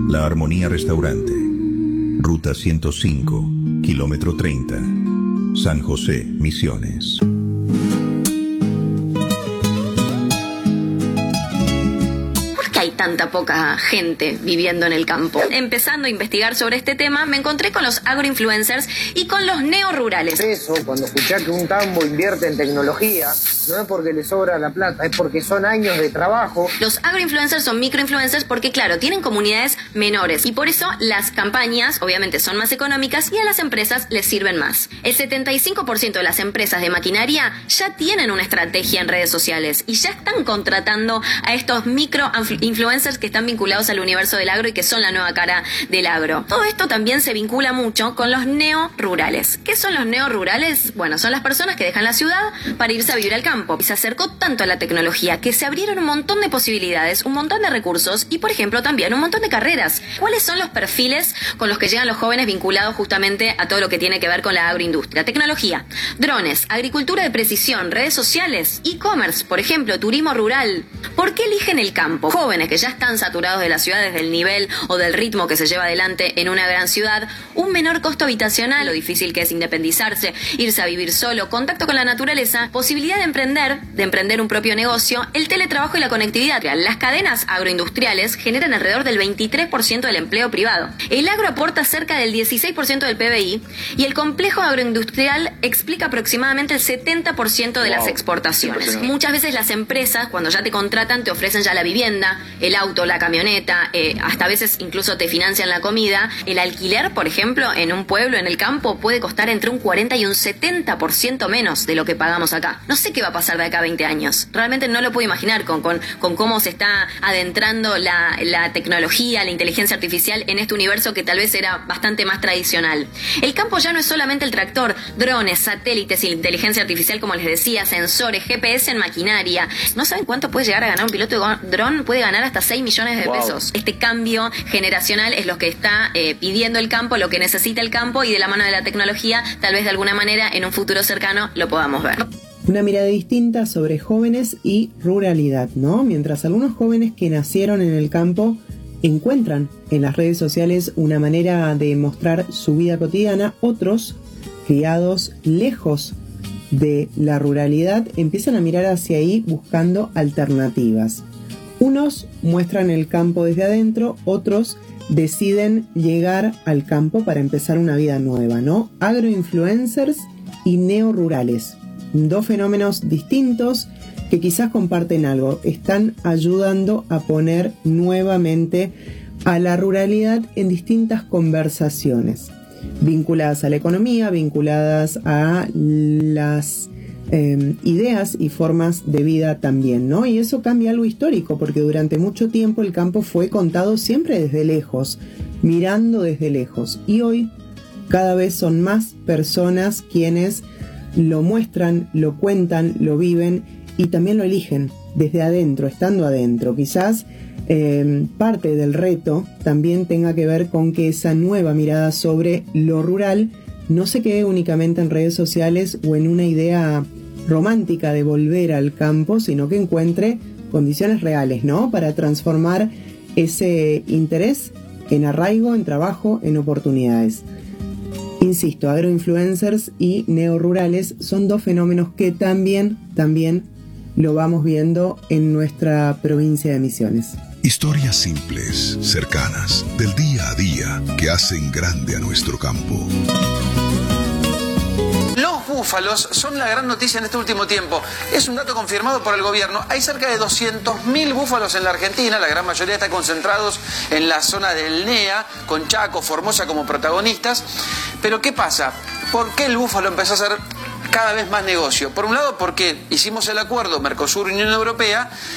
La Armonía Restaurante. Ruta 105, kilómetro 30. San José, Misiones. Hay tanta poca gente viviendo en el campo. Empezando a investigar sobre este tema, me encontré con los agroinfluencers y con los neorurales. Eso, cuando escuché que un tambo invierte en tecnología, no es porque le sobra la plata, es porque son años de trabajo. Los agroinfluencers son microinfluencers porque, claro, tienen comunidades menores y por eso las campañas, obviamente, son más económicas y a las empresas les sirven más. El 75% de las empresas de maquinaria ya tienen una estrategia en redes sociales y ya están contratando a estos microinfluencers que están vinculados al universo del agro y que son la nueva cara del agro. Todo esto también se vincula mucho con los neorurales. ¿Qué son los neorurales? Bueno, son las personas que dejan la ciudad para irse a vivir al campo. Y se acercó tanto a la tecnología que se abrieron un montón de posibilidades, un montón de recursos y, por ejemplo, también un montón de carreras. ¿Cuáles son los perfiles con los que llegan los jóvenes vinculados justamente a todo lo que tiene que ver con la agroindustria? Tecnología, drones, agricultura de precisión, redes sociales, e-commerce, por ejemplo, turismo rural. ¿Por qué eligen el campo? Jóvenes que ya están saturados de la ciudad desde el nivel o del ritmo que se lleva adelante en una gran ciudad, un menor costo habitacional, lo difícil que es independizarse, irse a vivir solo, contacto con la naturaleza, posibilidad de emprender un propio negocio, el teletrabajo y la conectividad. Las cadenas agroindustriales generan alrededor del 23% del empleo privado. El agro aporta cerca del 16% del PBI y el complejo agroindustrial explica aproximadamente el 70% de las exportaciones. Muchas veces las empresas, cuando ya te contratan, te ofrecen ya la vivienda, el auto, la camioneta, hasta a veces incluso te financian la comida. El alquiler, por ejemplo, en un pueblo, en el campo, puede costar entre un 40 y un 70% menos de lo que pagamos acá. No sé qué va a pasar de acá a 20 años. Realmente no lo puedo imaginar con cómo se está adentrando la tecnología, la inteligencia artificial en este universo que tal vez era bastante más tradicional. El campo ya no es solamente el tractor, drones, satélites y inteligencia artificial, como les decía, sensores, GPS en maquinaria. ¿No saben cuánto puede llegar a ganar un piloto de dron? Puede ganar hasta 6 millones de pesos. Este cambio generacional es lo que está pidiendo el campo, lo que necesita el campo, y de la mano de la tecnología, tal vez de alguna manera en un futuro cercano lo podamos ver. Una mirada distinta sobre jóvenes y ruralidad, ¿no? Mientras algunos jóvenes que nacieron en el campo encuentran en las redes sociales una manera de mostrar su vida cotidiana, otros, criados lejos de la ruralidad, empiezan a mirar hacia ahí buscando alternativas. Unos muestran el campo desde adentro, otros deciden llegar al campo para empezar una vida nueva, ¿no? Agroinfluencers y neorurales. Dos fenómenos distintos que quizás comparten algo. Están ayudando a poner nuevamente a la ruralidad en distintas conversaciones, vinculadas a la economía, vinculadas a las ideas y formas de vida también, ¿no? Y eso cambia algo histórico, porque durante mucho tiempo el campo fue contado siempre desde lejos, mirando desde lejos. Y hoy cada vez son más personas quienes lo muestran, lo cuentan, lo viven y también lo eligen desde adentro, estando adentro. Quizás parte del reto también tenga que ver con que esa nueva mirada sobre lo rural no se quede únicamente en redes sociales o en una idea romántica de volver al campo, sino que encuentre condiciones reales, ¿no? Para transformar ese interés en arraigo, en trabajo, en oportunidades. Insisto, agroinfluencers y neorurales son dos fenómenos que también lo vamos viendo en nuestra provincia de Misiones. Historias simples, cercanas, del día a día, que hacen grande a nuestro campo. Los búfalos son la gran noticia en este último tiempo. Es un dato confirmado por el gobierno. Hay cerca de 200.000 búfalos en la Argentina. La gran mayoría están concentrados en la zona del NEA, con Chaco, Formosa como protagonistas. Pero ¿qué pasa? ¿Por qué el búfalo empezó a ser cada vez más negocio? Por un lado, porque hicimos el acuerdo Mercosur-Unión Europea